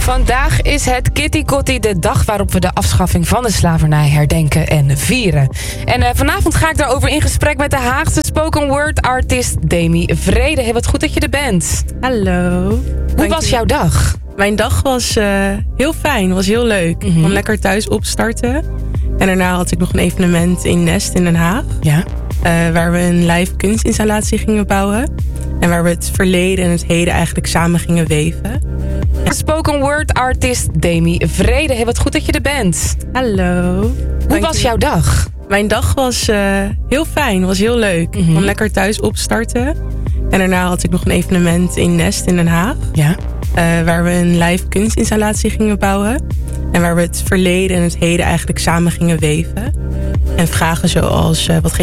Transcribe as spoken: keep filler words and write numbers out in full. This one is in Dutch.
Vandaag is het Kitty Kotti, de dag waarop we de afschaffing van de slavernij herdenken en vieren. En uh, vanavond ga ik daarover in gesprek met de Haagse spoken word artist Demi Vrede. Hey, wat goed dat je er bent. Hallo. Hoe was jouw dag? Mijn dag was uh, heel fijn, was heel leuk. Mm-hmm. Ik kon lekker thuis opstarten. En daarna had ik nog een evenement in Nest in Den Haag. Ja. Uh, waar we een live kunstinstallatie gingen bouwen. En waar we het verleden en het heden eigenlijk samen gingen weven. En spoken word artist Demi Vrede. Hey, wat goed dat je er bent. Hallo. Hoe was jouw dag? Mijn dag was uh, heel fijn, was heel leuk. Mm-hmm. Ik kon lekker thuis opstarten. En daarna had ik nog een evenement in Nest in Den Haag. Ja. Uh, waar we een live kunstinstallatie gingen bouwen. En waar we het verleden en het heden eigenlijk samen gingen weven. En vragen zoals, uh, wat